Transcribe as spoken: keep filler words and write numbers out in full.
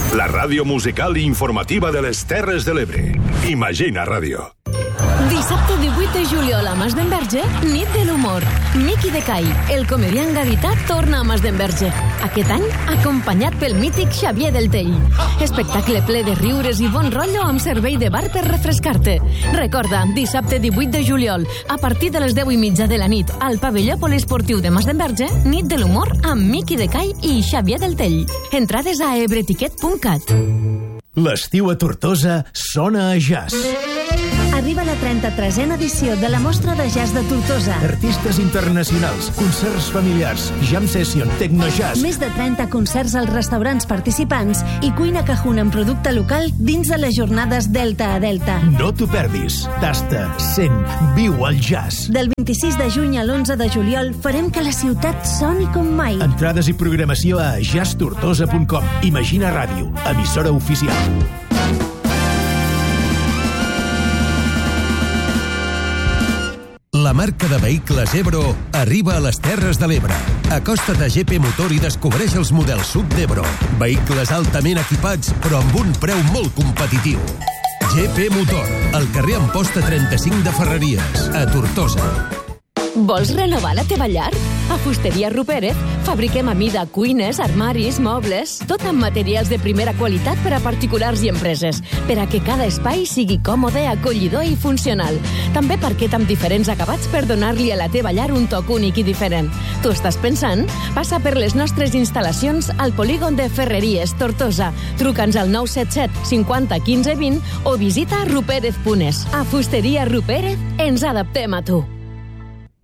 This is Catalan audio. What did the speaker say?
La ràdio musical i informativa de les Terres de l'Ebre. Imagina Ràdio. Dissabte divuit de juliol a Masdenverge, nit de l'humor. Miqui de Cai, el comediant gadità, torna a Masdenverge. Aquest any, acompanyat pel mític Xavier del Tell. Espectacle ple de riures i bon rotllo amb servei de bar per refrescar-te. Recorda, dissabte divuit de juliol, a partir de les deu i mitja de la nit, al pavelló poliesportiu de Masdenverge, nit de l'humor amb Miqui de Cai i Xavier del Tell. Entrades a ebretiquet punt cat. L'estiu a Tortosa sona a jazz. Arriba la trenta-tresena edició de la Mostra de Jazz de Tortosa. Artistes internacionals, concerts familiars, jam session, tecnojazz. Més de trenta concerts als restaurants participants i cuina cajun amb producte local dins de les jornades Delta a Delta. No t'ho perdis. Tasta, sent, viu el jazz. Del vint-i-sis de juny a l'onze de juliol farem que la ciutat soni com mai. Entrades i programació a jazz tortosa punt com. Imagina Ràdio, emissora oficial. La marca de vehicles Ebro arriba a les Terres de l'Ebre. Acosta't a G P Motor i descobreix els models sub d'Ebro. Vehicles altament equipats, però amb un preu molt competitiu. G P Motor, al carrer Amposta trenta-cinc de Ferreries, a Tortosa. Vols renovar la teva llar? A Fusteria Rupérez fabriquem a mida cuines, armaris, mobles, tot amb materials de primera qualitat per a particulars i empreses, per a que cada espai sigui còmode, acollidor i funcional. També parquet amb diferents acabats per donar-li a la teva llar un toc únic i diferent. Tu estàs pensant? Passa per les nostres instal·lacions al polígon de Ferreries, Tortosa. Truca'ns al nou set set cinquanta quinze vint o visita rupérez punt es. A Fusteria Rupérez ens adaptem a tu.